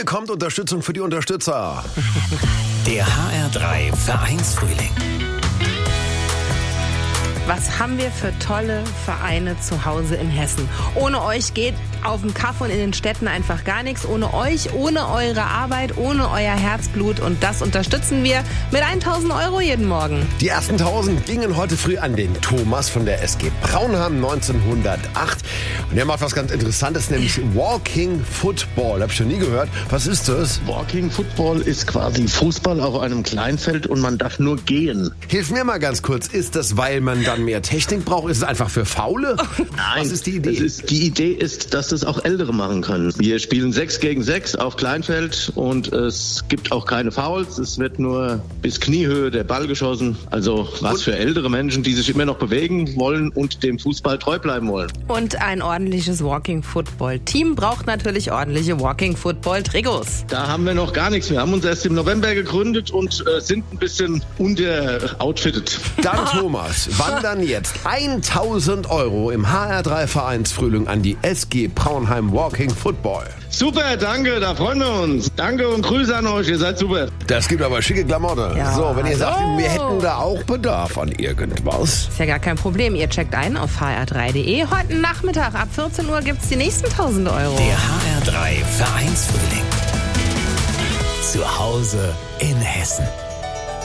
kommt Unterstützung für die Unterstützer. Der HR3 Vereinsfrühling. Was haben wir für tolle Vereine zu Hause in Hessen? Ohne euch geht auf dem Kaff und in den Städten einfach gar nichts. Ohne euch, ohne eure Arbeit, ohne euer Herzblut. Und das unterstützen wir mit 1.000 € jeden Morgen. Die ersten 1.000 gingen heute früh an den Thomas von der SG Braunheim 1908. Und der macht was ganz Interessantes, nämlich Walking Football. Hab ich schon nie gehört. Was ist das? Walking Football ist quasi Fußball auf einem Kleinfeld und man darf nur gehen. Hilf mir mal ganz kurz. Ist das, weil man dann mehr Technik braucht? Ist es einfach für Faule? Nein. Was ist die Idee? Die Idee ist, dass das auch Ältere machen können. Wir spielen 6 gegen 6 auf Kleinfeld und es gibt auch keine Fouls. Es wird nur bis Kniehöhe der Ball geschossen. Also was für ältere Menschen, die sich immer noch bewegen wollen und dem Fußball treu bleiben wollen. Und ein ordentliches Walking-Football-Team braucht natürlich ordentliche Walking-Football-Trikots. Da haben wir noch gar nichts. Wir haben uns erst im November gegründet und sind ein bisschen unteroutfitted. Dann Thomas, wandern jetzt 1.000 € im HR3 Vereinsfrühling an die SG Braunheim Walking Football. Super, danke, da freuen wir uns. Danke und Grüße an euch, ihr seid super. Das gibt aber schicke Klamotten. Ja. So, wenn ihr sagt, wir hätten da auch Bedarf an irgendwas. Ist ja gar kein Problem. Ihr checkt ein auf hr3.de. Heute Nachmittag ab 14 Uhr gibt's die nächsten 1.000 €. Der HR3 Vereinsfrühling. Zu Hause in Hessen.